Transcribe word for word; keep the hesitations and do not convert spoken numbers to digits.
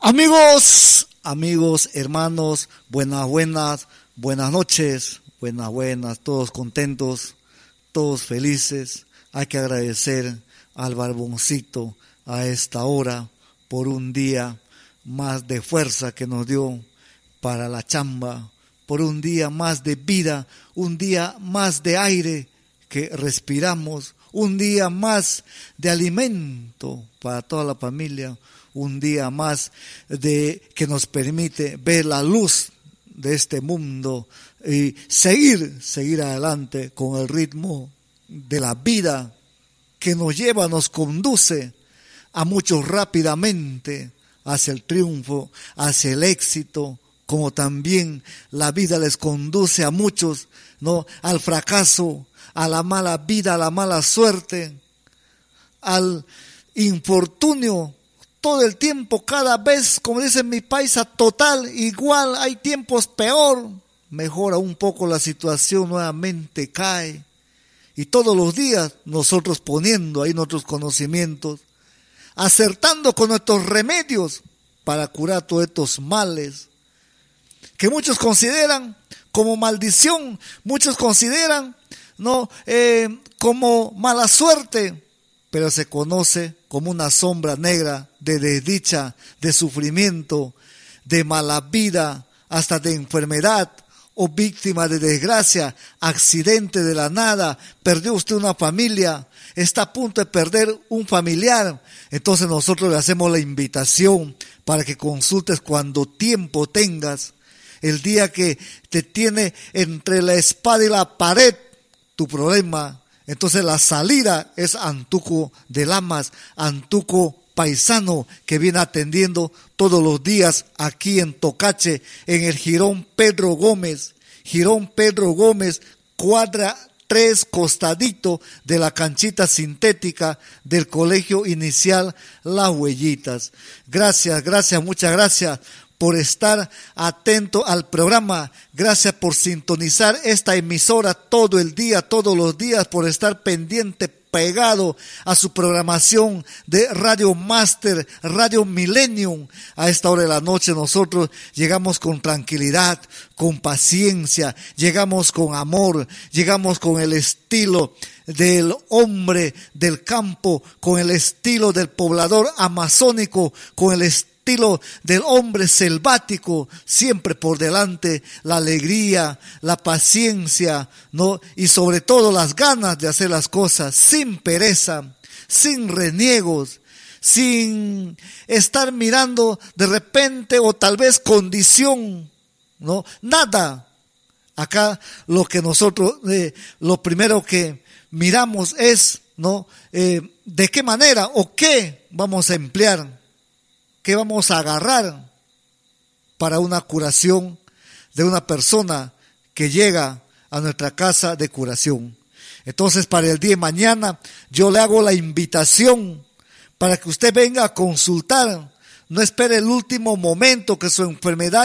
Amigos, amigos, hermanos, buenas, buenas, buenas noches, buenas, buenas, todos contentos, todos felices. Hay que agradecer al Barboncito a esta hora por un día más de fuerza que nos dio para la chamba, por un día más de vida, un día más de aire que respiramos, un día más de alimento para toda la familia, un día más de que nos permite ver la luz de este mundo y seguir, seguir adelante con el ritmo de la vida que nos lleva, nos conduce a muchos rápidamente hacia el triunfo, hacia el éxito, como también la vida les conduce a muchos, ¿no?, al fracaso, a la mala vida, a la mala suerte, al infortunio. Todo el tiempo, cada vez, como dice mi paisa, total, igual, hay tiempos peor, mejora un poco la situación, nuevamente cae. Y todos los días nosotros poniendo ahí nuestros conocimientos, acertando con nuestros remedios para curar todos estos males, que muchos consideran como maldición, muchos consideran no eh, como mala suerte, pero se conoce como una sombra negra de desdicha, de sufrimiento, de mala vida, hasta de enfermedad o víctima de desgracia, accidente de la nada, perdió usted una familia, está a punto de perder un familiar. Entonces nosotros le hacemos la invitación para que consultes cuando tiempo tengas, el día que te tiene entre la espada y la pared tu problema. Entonces la salida es Antuco de Lamas, Antuco paisano que viene atendiendo todos los días aquí en Tocache, en el Jirón Pedro Gómez, Jirón Pedro Gómez, cuadra tres costadito de la canchita sintética del Colegio Inicial Las Huellitas. Gracias, gracias, muchas gracias por estar atento al programa, gracias por sintonizar esta emisora todo el día, todos los días, por estar pendiente, pegado a su programación de Radio Master, Radio Millennium. A esta hora de la noche nosotros llegamos con tranquilidad, con paciencia, llegamos con amor, llegamos con el estilo del hombre del campo, con el estilo del poblador amazónico, con el estilo estilo del hombre selvático, siempre por delante la alegría, la paciencia, ¿no? Y sobre todo las ganas de hacer las cosas sin pereza, sin reniegos, sin estar mirando de repente o tal vez condición, ¿no? Nada. Acá lo que nosotros, eh, lo primero que miramos es, ¿no? Eh, de qué manera o qué vamos a emplear. ¿Qué vamos a agarrar para una curación de una persona que llega a nuestra casa de curación? Entonces, para el día de mañana, yo le hago la invitación para que usted venga a consultar. No espere el último momento que su enfermedad